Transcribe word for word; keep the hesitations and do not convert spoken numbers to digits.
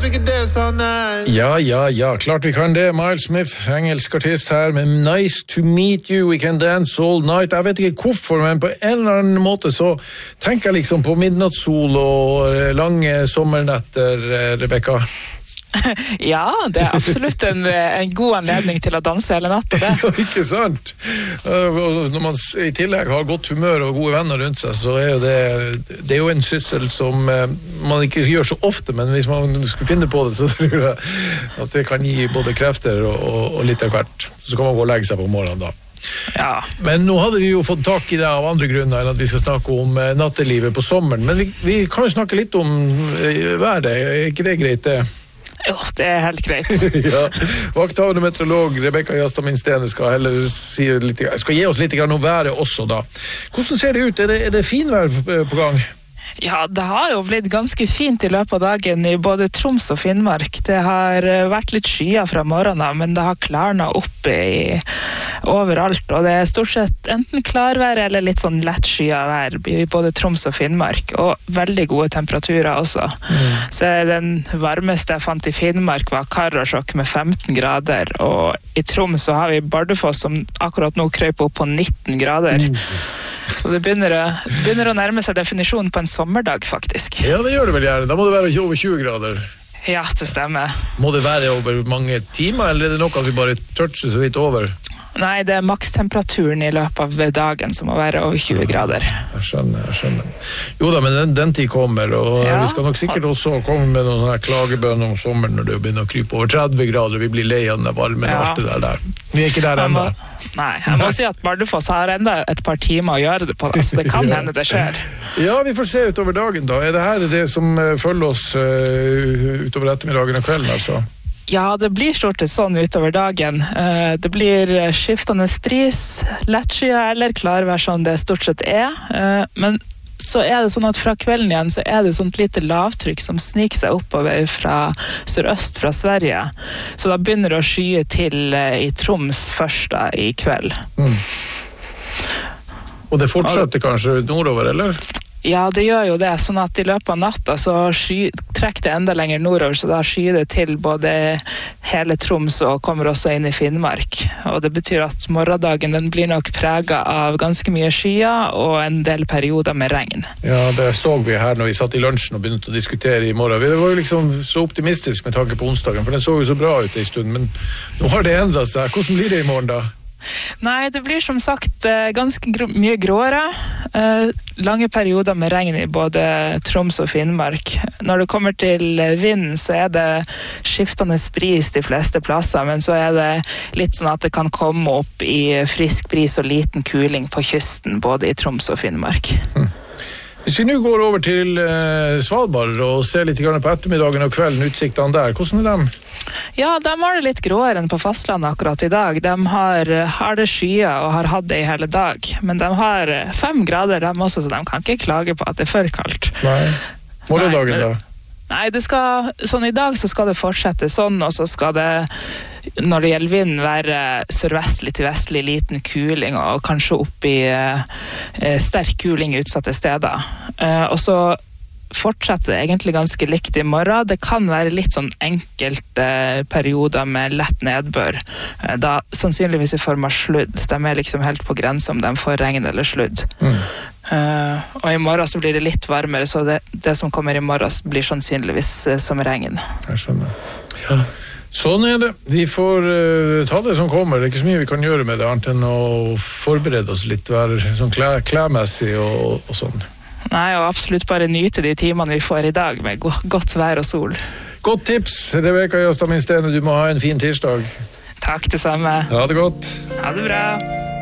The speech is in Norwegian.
we can dance all night. Ja, ja, ja, klart vi kan det. Miles Smith, engelsk artist her, med Nice to meet you, we can dance all night. Jeg vet ikke hvorfor, men på en eller annen måte så tenker jeg liksom på midnattssol og lange sommernetter, Rebecca. Ja, det er absolutt en, en god anledning til å danse hele natta, det. Ja, ikke sant? Og når man i tillegg har godt humør og gode venner rundt seg, så er jo det, det er jo en syssel som man ikke gjør så ofte, men hvis man skulle finne på det, så tror jeg at det kan gi både krefter og, og, og litt av hvert. Så kan man gå og legge seg på morgenen da. Ja. Men nå hadde vi jo fått tak i det av andre grunner enn at vi skal snakke om nattelivet på sommeren, men vi, vi kan jo snakke litt om været, er ikke det greit det? Jo, det er helt greit. Ja, vakthavende meteorolog Rebecca Jastamin Stene skal heller si litt, skal gi oss litt om været også da. Hvordan ser det ut? Er det, er det finvær på gang? Ja, det har jo blitt ganske fint i løpet av dagen i både Troms og Finnmark. Det har vært litt skyer fra morgenen, men det har klarnet opp i, overalt. Og det er stort sett enten klarvær eller litt sånn lett skyet vær i både Troms og Finnmark. Og veldig gode temperaturer også. Mm. Så den varmeste jeg fant i Finnmark var Karasjok med femten grader. Og i Troms så har vi Bardufoss som akkurat nå krøp opp på nitten grader. Mm. Så det begynner å, begynner å nærme seg definisjonen på en sommerdag, faktisk. Ja, det gjør det vel gjerne. Da må det være over tjue grader. Ja, det stemmer. Må det være over mange timer, eller er det noe at vi bare toucher så vidt over? Nei, det er makstemperaturen i løpet av dagen som må være over tjue grader. Jeg skjønner, jeg skjønner. Jo da, men den, den tid kommer, og ja. Vi skal nok sikkert også komme med noen her klagebønner om sommeren når det begynner å krype over tretti grader, og vi blir lei av den varmen og ja. Alt det der der. Vi er ikke der enda. Nei, jeg må si at Bardufoss har enda et par timer å gjøre det på, så det kan ja. Hende det skjer. Ja, vi får se utover dagen da. Er det her det som følger oss uh, utover ettermiddagen og kvelden, altså? Ja, det blir stort sett sånn utover dagen. Det blir skiftende bris, lettskyet eller klarvær som det stort sett er. Men så er det sånn at fra kvelden igjen så er det sånt lite lavtrykk som sniker seg oppover fra sørøst fra Sverige. Så da begynner det å skye til i Troms først da, i kveld. Mm. Og det fortsetter kanskje nordover, eller? Ja, det gjør jo det, sånn at i løpet av natta så sky, trekker det enda lenger nordover, så da skyer det til både hele Troms og kommer også inn i Finnmark. Og det betyr at morgendagen den blir nok preget av ganske mye skyer og en del perioder med regn. Ja, det så vi her når vi satt i lunsjen og begynte å diskutere i morgen. Det var jo liksom så optimistisk med tanke på onsdagen, for den så jo så bra ut en stund, men nå har det endret seg. Hvordan blir det i morgen da? Nei, det blir som sagt ganske gro- mye gråere. Eh, lange perioder med regn i både Troms og Finnmark. Når det kommer til vind, så er det skiftende bris de fleste plasser, men så er det litt sånn at det kan komme opp i frisk bris og liten kuling på kysten, både i Troms og Finnmark. Mm. Hvis vi nå går over til eh, Svalbard og ser litt på ettermiddagen og kvelden, utsiktene der, hvordan er de? Ja, de har det litt gråere enn på fastlandet akkurat i dag. De har, har det skyer og har hatt det i hele dag, men de har fem grader de også, så de kan ikke klage på at det er for kaldt. Nei, morgendagen da? Nei, det skal, sånn i dag så skal det fortsette sånn, og så skal det, når det gjelder vind, være sørvestlig til vestlig liten kuling, og kanskje opp i eh, sterk kuling i utsatte steder. Eh, og så fortsetter det egentlig ganske likt i morgen. Det kan være litt sånn enkelte perioder med lett nedbør, eh, da sannsynligvis i form av sludd. De er liksom helt på grensen om de får regn eller sludd. Mm. Uh, og i morgen så blir det litt varmere, så det, det som kommer i morgen blir sannsynligvis uh, som regn. Jeg skjønner. Ja. Sånn er det. Vi får uh, ta det som kommer. Det er ikke så mye vi kan gjøre med det, annet enn å forberede oss litt, være sånn klæ, klæmessig og, og sånn. Nei, og absolutt bare nyte de timene vi får i dag med go- godt vær og sol. Godt tips, Rebecca Jastamin Stene. Du må ha en fin tirsdag. Takk, det samme. Ha det godt. Ha det bra.